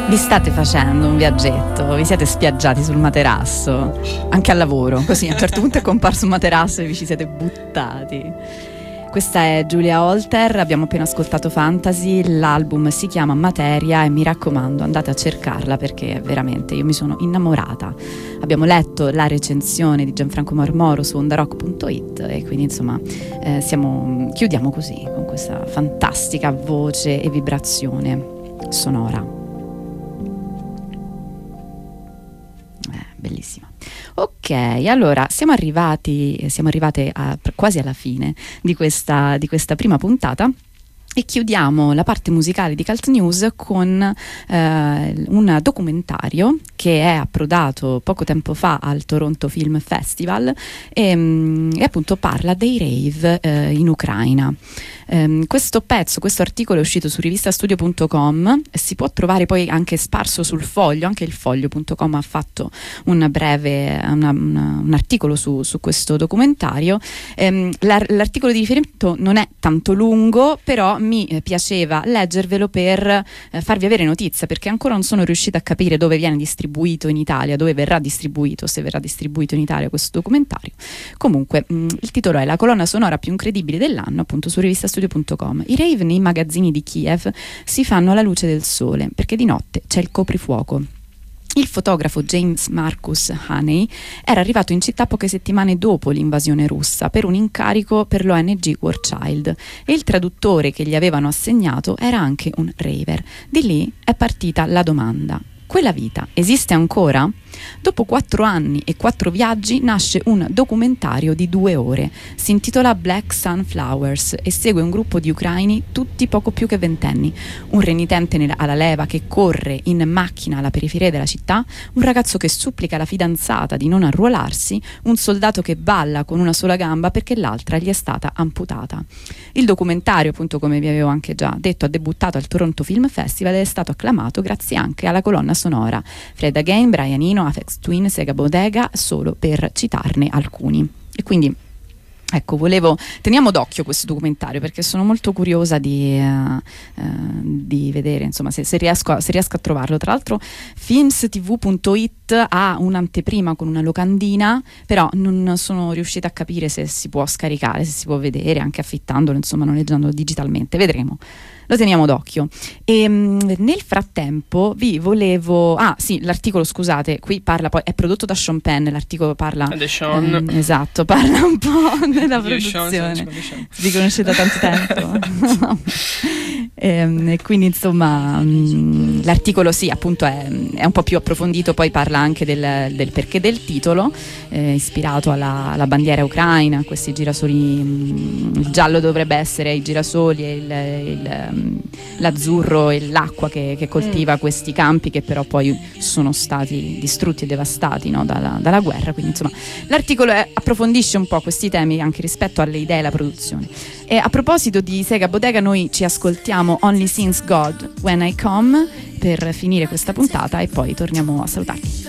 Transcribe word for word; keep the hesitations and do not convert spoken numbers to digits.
Vi state facendo un viaggetto, vi siete spiaggiati sul materasso, anche al lavoro, così a un certo punto è comparso un materasso e vi ci siete buttati. Questa è Giulia Holter, abbiamo appena ascoltato Fantasy, l'album si chiama Materia e mi raccomando andate a cercarla perché veramente io mi sono innamorata. Abbiamo letto la recensione di Gianfranco Marmoro su ondarock punto it e quindi insomma eh, siamo, chiudiamo così con questa fantastica voce e vibrazione sonora. Eh, bellissima. Ok, allora siamo arrivati, siamo arrivate a, quasi alla fine di questa, di questa prima puntata e chiudiamo la parte musicale di Cult News con eh, un documentario che è approdato poco tempo fa al Toronto Film Festival e, e appunto parla dei rave eh, in Ucraina. Um, questo pezzo, questo articolo è uscito su rivistastudio punto com, si può trovare poi anche sparso sul Foglio, anche il foglio punto com ha fatto un breve una, una, un articolo su, su questo documentario. Um, l'ar- l'articolo di riferimento non è tanto lungo, però mi eh, piaceva leggervelo per eh, farvi avere notizia, perché ancora non sono riuscita a capire dove viene distribuito in Italia, dove verrà distribuito, se verrà distribuito in Italia questo documentario. Comunque mh, il titolo è La colonna sonora più incredibile dell'anno, appunto su rivistastudio punto com. I rave nei magazzini di Kiev si fanno alla luce del sole perché di notte c'è il coprifuoco. Il fotografo James Marcus Haney era arrivato in città poche settimane dopo l'invasione russa per un incarico per l'O N G War Child e il traduttore che gli avevano assegnato era anche un raver. Di lì è partita la domanda: quella vita esiste ancora? Dopo quattro anni e quattro viaggi nasce un documentario di due ore. Si intitola Black Sunflowers e segue un gruppo di ucraini, tutti poco più che ventenni. Un renitente nella, alla leva che corre in macchina alla periferia della città, un ragazzo che supplica la fidanzata di non arruolarsi, un soldato che balla con una sola gamba perché l'altra gli è stata amputata. Il documentario, appunto, come vi avevo anche già detto, ha debuttato al Toronto Film Festival ed è stato acclamato grazie anche alla colonna sonora. Fred Again, Brian Eno, Aphex Twin, Sega Bodega, solo per citarne alcuni. E quindi ecco, volevo, teniamo d'occhio questo documentario perché sono molto curiosa di, uh, uh, di vedere, insomma, se, se, riesco a, se riesco a trovarlo. Tra l'altro filmstv punto it ha un'anteprima con una locandina, però non sono riuscita a capire se si può scaricare, se si può vedere anche affittandolo, insomma, noleggiandolo digitalmente, vedremo. Lo teniamo d'occhio. E mh, nel frattempo vi volevo ah sì l'articolo, scusate, qui parla, poi è prodotto da Sean Penn, l'articolo parla ehm, esatto, parla un po' della produzione, vi conoscete da tanto tempo. e, e quindi insomma mh, l'articolo sì, appunto è, è un po' più approfondito, poi parla anche del, del perché del titolo, eh, ispirato alla, alla bandiera ucraina, questi girasoli, mh, il giallo dovrebbe essere i girasoli e il, il l'azzurro e l'acqua che, che coltiva mm. questi campi, che però poi sono stati distrutti e devastati, no, dalla, dalla guerra. Quindi insomma l'articolo è, approfondisce un po' questi temi anche rispetto alle idee e alla produzione. E a proposito di Sega Bodega, noi ci ascoltiamo Only Sings God When I Come per finire questa puntata e poi torniamo a salutarvi.